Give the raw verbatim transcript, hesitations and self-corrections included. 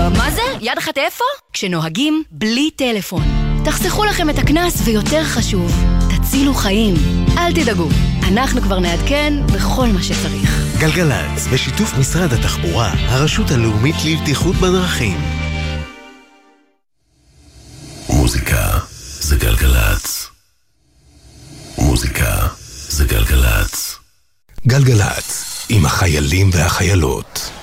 מה זה? יד אחת איפה? כשנוהגים בלי טלפון. תחסכו לכם את הכנס ויותר חשוב, תצילו חיים. אל תדאגו, אנחנו כבר נעדכן בכל מה שצריך. גלגלץ, בשיתוף משרד התחבורה, הרשות הלאומית לבטיחות בדרכים. מוזיקה זה גלגלץ. מוזיקה זה גלגלץ. גלגלץ, עם החיילים והחיילות.